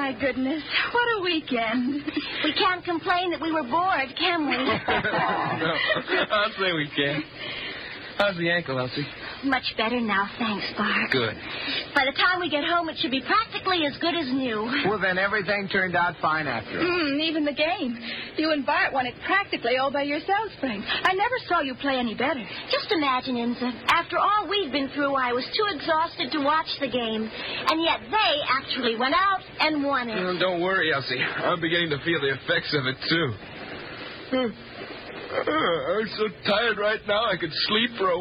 my goodness. What a weekend. We can't complain that we were bored, can we? No, I'll say we can. How's the ankle, Elsie? Much better now, thanks, Bart. Good. By the time we get home, it should be practically as good as new. Well, then everything turned out fine after all. Even the game. You and Bart won it practically all by yourselves, Frank. I never saw you play any better. Just imagine, Inza. After all we've been through, I was too exhausted to watch the game. And yet they actually went out and won it. Don't worry, Elsie. I'm beginning to feel the effects of it, too. I'm so tired right now I could sleep for a